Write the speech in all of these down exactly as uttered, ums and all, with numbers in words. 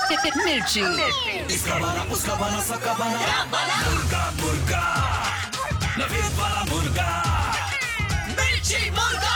मिर्ची। इसका बना उसका बना सबका बना मुर्गा मुर्गा नवीद वाला मुर्गा मिर्ची मुर्गा।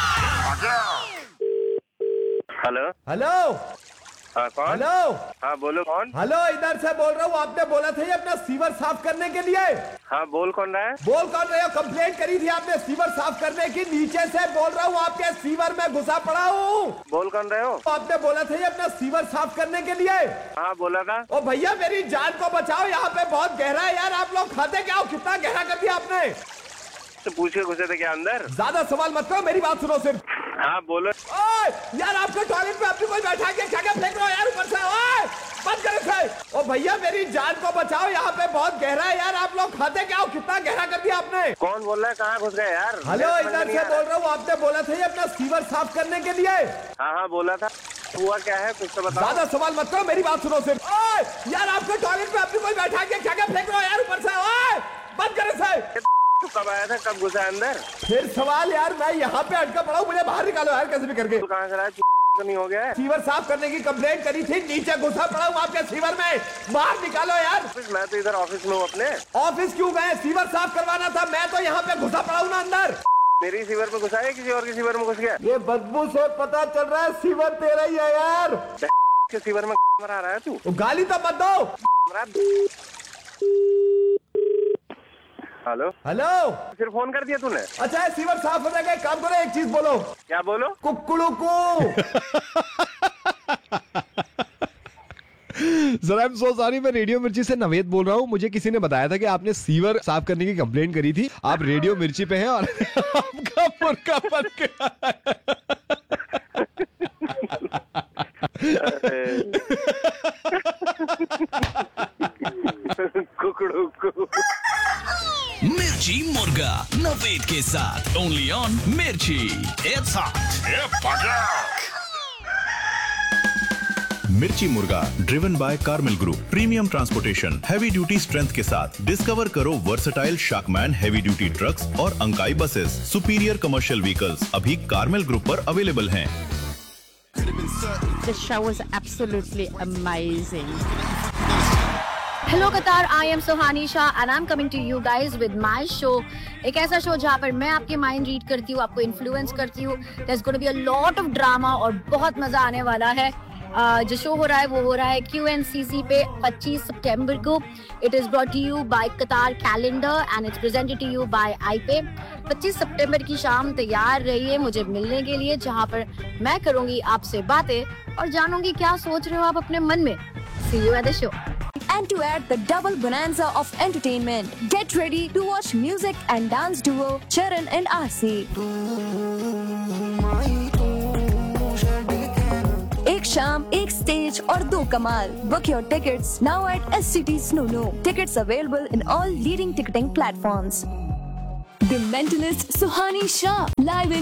हेलो हेलो हाँ कौन? हेलो हाँ बोलो कौन? हेलो, इधर से बोल रहा हूँ। आपने बोला था ये अपना सीवर साफ करने के लिए। हाँ बोल कौन रहा है? बोल कौन रहे हो? कंप्लेंट करी थी आपने सीवर साफ करने की। नीचे से बोल रहा हूँ, आपके सीवर में घुसा पड़ा हूँ। बोल कौन रहे हो? आपने बोला था ये अपना सीवर साफ करने के लिए। हाँ बोला था। ओ भैया, मेरी जान को बचाओ, यहाँ पे बहुत गहरा है यार। आप लोग खाते क्या हो? कितना गहरा कर दिया आपने? तो पूछ के घुसे थे क्या अंदर? ज्यादा सवाल मत करो, मेरी बात सुनो सिर्फ। हाँ बोलो। ओए यार, आपके टॉयलेट में अपनी कोई बैठा के क्या क्या फेंक रहे हो यार ऊपर से? ओए बंद करो इसे। ओ भैया, मेरी जान को बचाओ, यहाँ पे बहुत गहरा है यार। आप लोग खाते क्या हो? कितना गहरा कर दिया आपने? कौन बोल रहा है? कहाँ घुस गए यार? हेलो, इधर से बोल रहा हूँ। आपने बोला था ये अपना सीवर साफ करने के लिए। हाँ हाँ बोला था। हुआ क्या है कुछ तो बताओ। ज्यादा सवाल मत करो, मेरी बात सुनो सिर्फ। ओए यार, आपके टॉयलेट में अपनी कोई बैठा के क्या क्या फेंक रहे हो यार ऊपर से? ओए बंद करो इसे। तू कब आया था? कब घुसा अंदर? फिर सवाल यार, मैं यहाँ पे अटका पड़ा हूँ, मुझे बाहर निकालो यार कैसे भी करके। तू कहाँ से रहा है? तो नहीं हो गया है? सीवर साफ करने की कंप्लेंट करी थी, नीचे घुसा पड़ा हूँ आपके सीवर में, बाहर निकालो यार। मैं तो इधर ऑफिस में हूँ अपने। ऑफिस क्यों गए? सीवर साफ करवाना था। मैं तो यहाँ पे घुसा पड़ा हूँ ना अंदर। मेरी सीवर में घुसा है? किसी और की सीवर में घुस गया? ये बदबू से पता चल रहा है सीवर तेरा ही है यार। के सीवर में मरा रहा है तू? गाली तो मत दो। हेलो हेलो, फिर फोन कर दिया तूने? अच्छा सीवर साफ हो जाएगा। एक काम करो, एक चीज बोलो। क्या बोलो? कुक्कुड़ू को। Sir I am so sorry, मैं रेडियो मिर्ची से नवेद बोल रहा हूँ। मुझे किसी ने बताया था कि आपने सीवर साफ करने की कंप्लेंट करी थी। आप रेडियो मिर्ची पे हैं और आपका मुर्गा बन गया। कुकड़ू को। मिर्ची मुर्गा नवीद के साथ ओनली ऑन मिर्ची। It's hot. मिर्ची मुर्गा driven by Carmel group, premium transportation, heavy duty strength के साथ। डिस्कवर करो वर्सेटाइल शाकमैन हैवी ड्यूटी ट्रक्स और Ankai buses. Superior commercial vehicles अभी कार्मेल ग्रुप पर अवेलेबल हैं। The show was absolutely amazing. Hello Qatar, I am Suhani Shah and I'm coming to you guys with my show. एक ऐसा show जहाँ पर मैं आपके माइंड रीड करती हूँ, आपको इन्फ्लुएंस करती हूँ. There's going to be a lot of drama और बहुत मजा आने वाला है. Uh, जो शो हो रहा है वो हो रहा है क्यू एन सी सी पे पच्चीस सितंबर को. It is brought to you by Qatar Calendar and it's presented to you by आई पे. पच्चीस सितंबर की शाम तैयार रहिए मुझे मिलने के लिए, जहाँ पर मैं करूंगी आपसे बातें और जानूंगी क्या सोच रहे हो आप अपने मन में. See you at the show. And to add the double bonanza of entertainment, get ready to watch music and dance duo Charan and Aasi. एक शाम, एक स्टेज और दो कमाल. Book your tickets now at S C T Snunu. Tickets available in all leading ticketing platforms. The Mentalist Suhani Shah live in